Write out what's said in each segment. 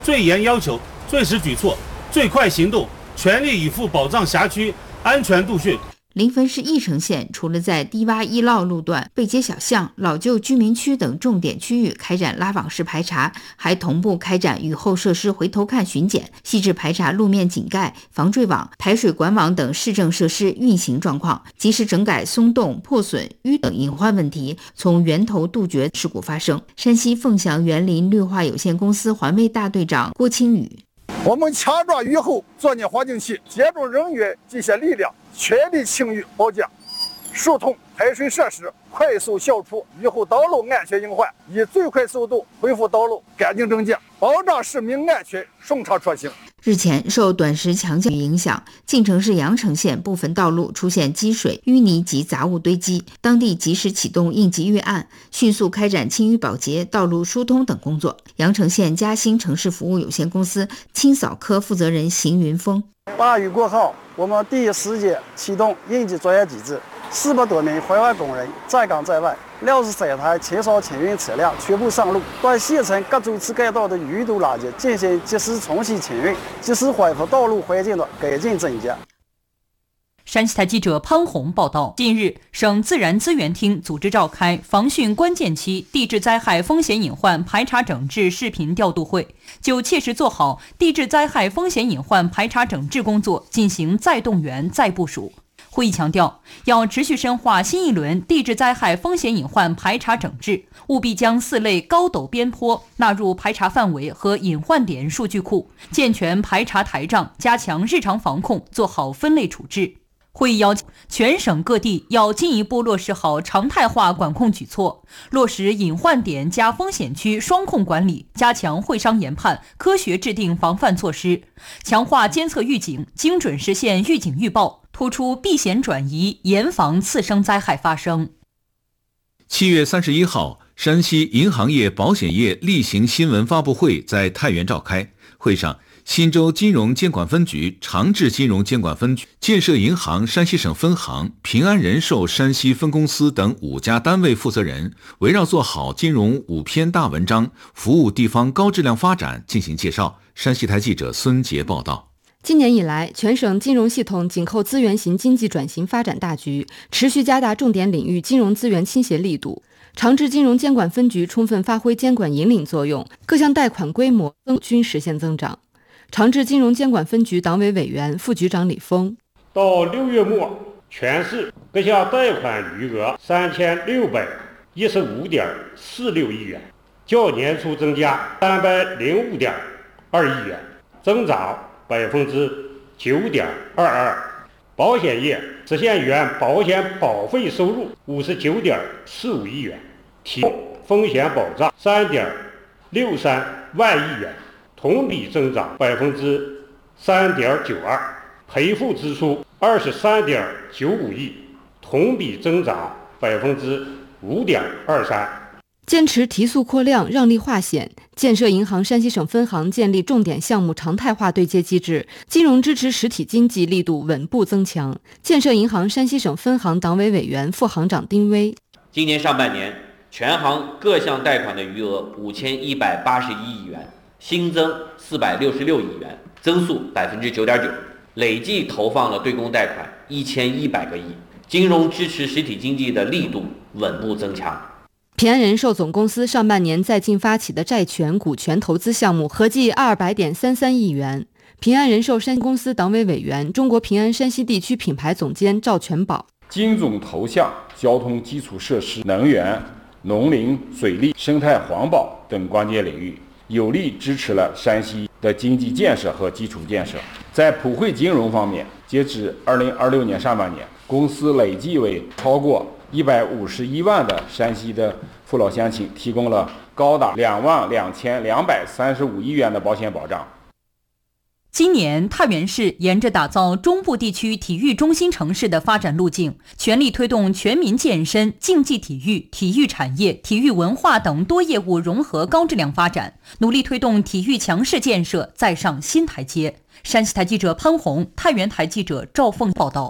最严要求、最实举措、最快行动，全力以赴保障辖区安全度汛。 临汾市翼城县除了在低洼易涝路段、背街小巷、老旧居民区等重点区域开展拉网式排查，还同步开展雨后设施回头看巡检，细致排查路面井盖、防坠网、排水管网等市政设施运行状况，及时整改松动、破损、淤等隐患问题，从源头杜绝事故发生。山西凤翔园林绿化有限公司环卫大队长郭清宇： 我们掐抓雨后作业环境期，借助人员机械力量，全力清淤保洁，疏通排水设施，快速消除雨后道路安全隐患，以最快速度恢复道路干净整洁，保障市民安全顺畅出行。 日前，受短时强降雨影响，晋城市阳城县部分道路出现积水、淤泥及杂物堆积，当地及时启动应急预案，迅速开展清淤保洁、道路疏通等工作。阳城县嘉兴城市服务有限公司清扫科负责人邢云峰： 大雨过后，我们第一时间启动应急作业机制，400多名环卫工人在岗在外，63台清扫清运车辆全部上路，对县城各主次街道的淤堵垃圾进行及时冲洗清运，及时恢复道路环境的改进整洁。 山西台记者潘红报道，近日，省自然资源厅组织召开防汛关键期地质灾害风险隐患排查整治视频调度会，就切实做好地质灾害风险隐患排查整治工作进行再动员、再部署。会议强调，要持续深化新一轮地质灾害风险隐患排查整治，务必将4类高陡边坡纳入排查范围和隐患点数据库，健全排查台账，加强日常防控，做好分类处置。会议要求全省各地要进一步落实好常态化管控举措，落实隐患点加风险区双控管理，加强会商研判，科学制定防范措施，强化监测预警，精准实现预警预报，突出避险转移，严防次生灾害发生。 7月31号，山西银行业保险业例行新闻发布会在太原召开。会上，忻州金融监管分局、长治金融监管分局、建设银行山西省分行、平安人寿山西分公司等5家单位负责人，围绕做好金融5篇大文章，服务地方高质量发展进行介绍。山西台记者孙杰报道。 今年以来，全省金融系统紧扣资源型经济转型发展大局，持续加大重点领域金融资源倾斜力度。长治金融监管分局充分发挥监管引领作用，各项贷款规模均实现增长。长治金融监管分局党委委员、副局长李峰： 到6月末，全市各项贷款余额3615.46亿元，较年初增加305.2亿元，增长9.22%。保险业实现原保险保费收入59.45亿元，提风险保障3.63万亿元，同比增长3.92%，赔付支出23.95亿，同比增长5.23%。 坚持提速扩量、让利化险，建设银行山西省分行建立重点项目常态化对接机制，金融支持实体经济力度稳步增强。建设银行山西省分行党委委员、副行长丁威： 今年上半年，全行各项贷款的余额5181亿元，新增466亿元，增速9.9%，累计投放了对公贷款1100个亿，金融支持实体经济的力度稳步增强。 平安人寿总公司上半年在晋发起的债权、股权投资项目合计200.33亿元。平安人寿山西公司党委委员、中国平安山西地区品牌总监赵全宝： 精准投向交通基础设施、能源、农林水利、生态环保等关键领域，有力支持了山西的经济建设和基础建设。在普惠金融方面，截至2026年上半年，公司累计为超过151万的山西的父老乡亲提供了高达22235亿元的保险保障。 今年，太原市沿着打造中部地区体育中心城市的发展路径，全力推动全民健身、竞技体育、体育产业、体育文化等多业务融合高质量发展，努力推动体育强市建设再上新台阶。山西台记者潘红，太原台记者赵凤报道。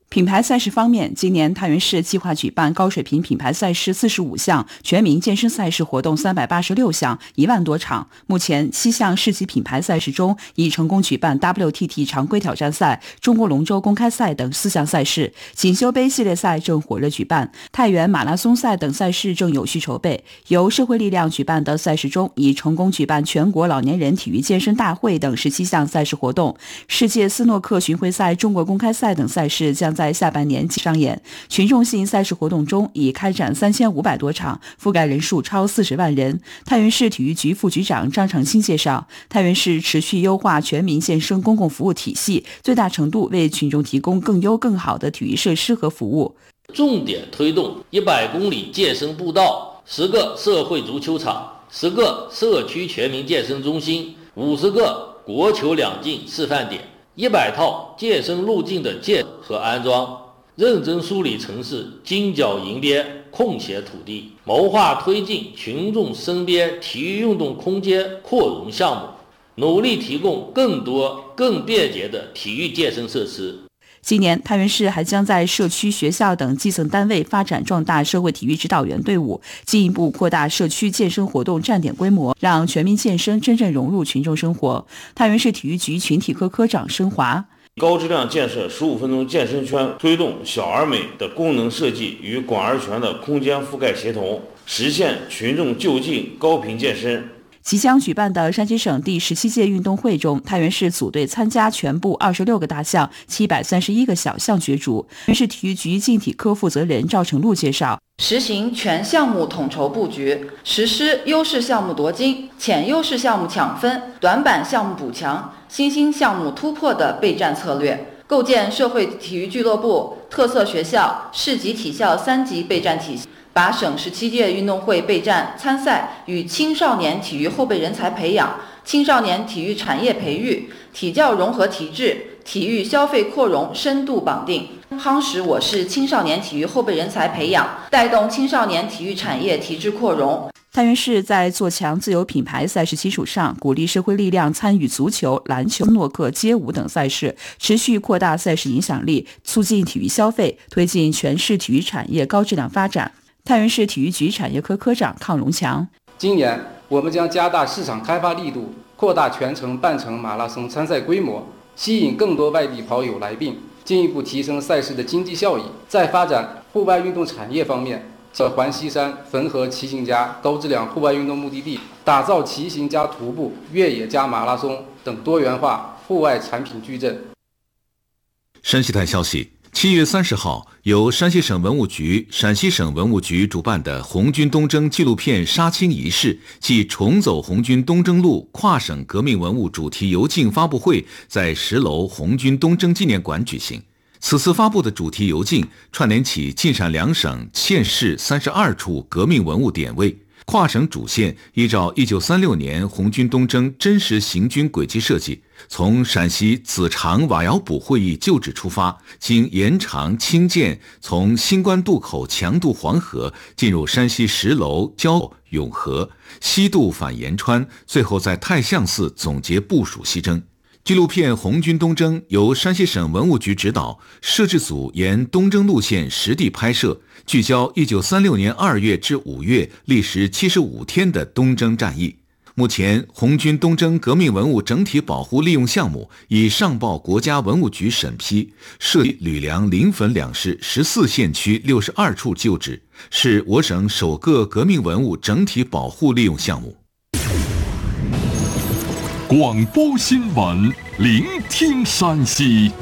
品牌赛事方面，今年太原市计划举办高水平品牌赛事45项，全民健身赛事活动386项，1万多场。目前7项市级品牌赛事中，已成功举办 WTT 常规挑战赛、中国龙舟公开赛等4项赛事，锦绣杯系列赛正火热举办，太原马拉松赛等赛事正有序筹备。由社会力量举办的赛事中，已成功举办全国老年人体育健身大会等17项赛事活动。世界斯诺克巡回赛、中国公开赛等赛事将在下半年上演。群众性赛事活动中已开展3500多场，覆盖人数超40万人。太原市体育局副局长张长青介绍，太原市持续优化全民健身公共服务体系，最大程度为群众提供更优更好的体育设施和服务。 重点推动100公里健身步道、10个社会足球场、10个社区全民健身中心、50个国球两进示范点、100套健身路径的建和安装，认真梳理城市金角银边空闲土地，谋划推进群众身边体育运动空间扩容项目，努力提供更多更便捷的体育健身设施。 今年，太原市还将在社区、学校等基层单位发展壮大社会体育指导员队伍，进一步扩大社区健身活动站点规模，让全民健身真正融入群众生活。太原市体育局群体科科长申华。 高质量建设15分钟健身圈，推动小而美的功能设计与广而全的空间覆盖协同，实现群众就近高频健身。 即将举办的山西省第17届运动会中，太原市组队参加全部26个大项、731个小项角逐。太原市体育局竞体科负责人赵成禄介绍， 实行全项目统筹布局，实施优势项目夺金、浅优势项目抢分、短板项目补强、新兴项目突破的备战策略，构建社会体育俱乐部、特色学校、市级体校3级备战体系，把省17届运动会备战参赛与青少年体育后备人才培养、青少年体育产业培育、体教融合体制、体育消费扩容深度绑定，夯实我市青少年体育后备人才培养，带动青少年体育产业体制扩容。 太原市在做强自有品牌赛事基础上，鼓励社会力量参与足球、篮球、诺克、街舞等赛事，持续扩大赛事影响力，促进体育消费，推进全市体育产业高质量发展。太原市体育局产业科科长康荣强， 今年我们将加大市场开发力度，扩大全程、半程马拉松参赛规模，吸引更多外地跑友来并，进一步提升赛事的经济效益。在发展户外运动产业方面，在环西山、汾河骑行加高质量户外运动目的地，打造骑行加徒步、越野加马拉松等多元化户外产品矩阵。 山西台消息，7月30号，由山西省文物局、陕西省文物局主办的红军东征纪录片杀青仪式暨重走红军东征路跨省革命文物主题游径发布会在10楼红军东征纪念馆举行。此次发布的主题游径串联起晋陕两省县市32处革命文物点位，跨省主线依照1936年红军东征真实行军轨迹设计，从陕西子长瓦窑堡会议旧址出发，经延长、清涧，从新关渡口强渡黄河，进入山西石楼、交永和，西渡返延川，最后在太向寺总结部署西征。纪录片《红军东征》由山西省文物局指导，摄制组沿东征路线实地拍摄，聚焦1936年2月至5月历时75天的东征战役。目前，红军东征革命文物整体保护利用项目已上报国家文物局审批，涉及吕梁、临汾两市14县区62处旧址，是我省首个革命文物整体保护利用项目。 广播新闻，聆听山西。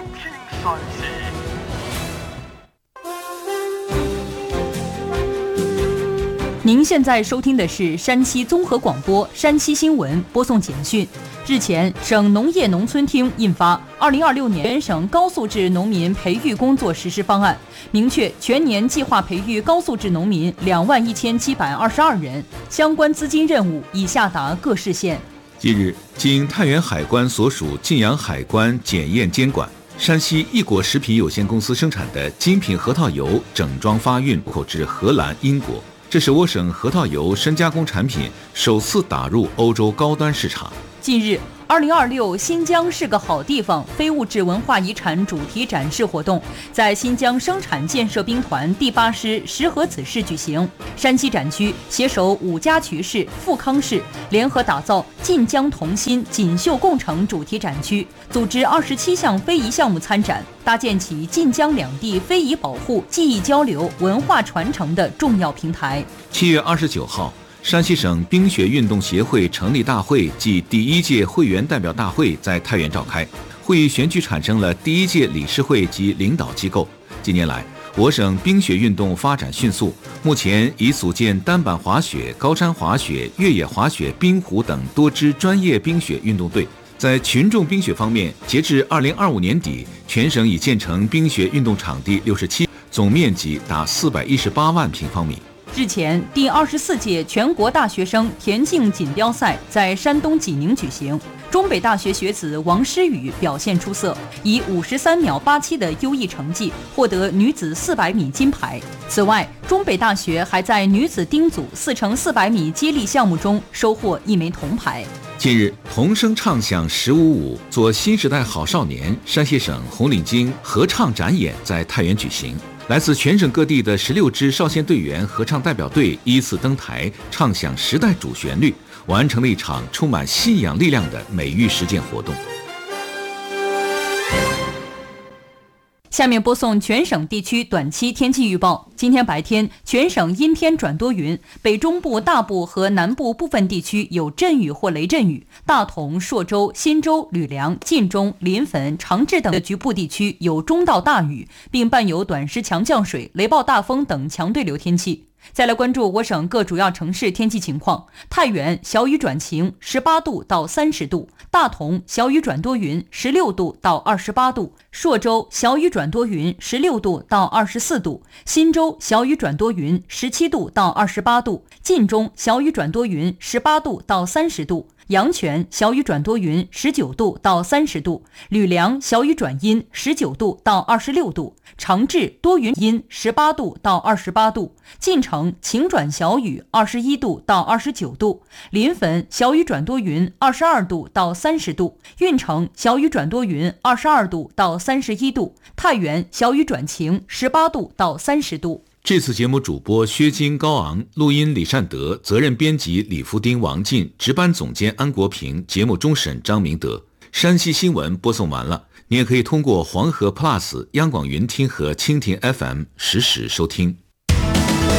您现在收听的是山西综合广播山西新闻播送简讯。日前，省农业农村厅印发2026年全省高素质农民培育工作实施方案，明确全年计划培育高素质农民21722人，相关资金任务已下达各市县。 近日，经太原海关所属晋阳海关检验监管，山西益果食品有限公司生产的精品核桃油整装发运出口至荷兰、英国，这是我省核桃油深加工产品首次打入欧洲高端市场。 近日，2026新疆是个好地方非物质文化遗产主题展示活动在新疆生产建设兵团第8师石河子市举行。山西展区携手5家渠市、富康市，联合打造晋江同心锦绣共成主题展区，组织27项非遗项目参展，搭建起晋江两地非遗保护、技艺交流、文化传承的重要平台。 7月29号。山西省冰雪运动协会成立大会暨第1届会员代表大会在太原召开，会议选举产生了第1届理事会及领导机构。近年来，我省冰雪运动发展迅速，目前已组建单板滑雪、高山滑雪、越野滑雪、冰壶等多支专业冰雪运动队。在群众冰雪方面，截至2025年底，全省已建成冰雪运动场地67，总面积达418万平方米。 日前，第24届全国大学生田径锦标赛在山东济宁举行。中北大学学子王诗雨表现出色，以53秒87的优异成绩获得女子400米金牌。此外，中北大学还在女子丁组4×400米接力项目中收获1枚铜牌。 近日，童声唱响15.5做新时代好少年山西省红领巾合唱展演在太原举行。来自全省各地的16支少先队员合唱代表队依次登台，唱响时代主旋律，完成了一场充满信仰力量的美育实践活动。 下面播送全省地区短期天气预报。今天白天，全省阴天转多云，北中部大部和南部部分地区有阵雨或雷阵雨，大同、朔州、新州、吕梁、晋中、临汾、长治等的局部地区有中到大雨，并伴有短时强降水、雷暴大风等强对流天气。再来关注我省各主要城市天气情况。太原小雨转晴，18度到30度；大同小雨转多云，16度到28度；朔州小雨转多云，16度到24度；新州小雨转多云，17度到28度；晋中小雨转多云，18度到30度；阳泉小雨转多云，19度到30度；吕梁小雨转阴，19度到26度；长治多云阴，18度到28度；晋城晴转小雨，21度到29度；临汾小雨转多云，22度到30度；运城小雨转多云，22度到31度；太原小雨转晴，18度到30度。 这次节目主播薛金、高昂，录音李善德，责任编辑李福丁、王进，值班总监安国平，节目终审张明德。山西新闻播送完了，你也可以通过黄河 Plus、央广云听和蜻蜓 FM 实时收听。